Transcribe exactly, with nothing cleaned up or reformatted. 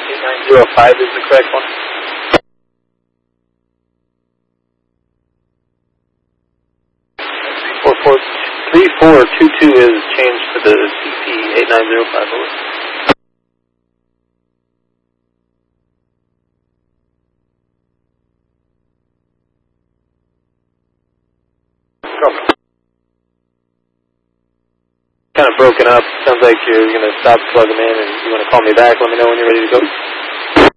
eight nine zero five is the correct one. Four four three four two two is changed to the C P eight nine zero five. Over. Kind of broken up. Sounds like you're going to stop, plug them in, and you want to call me back. Let me know when you're ready to go.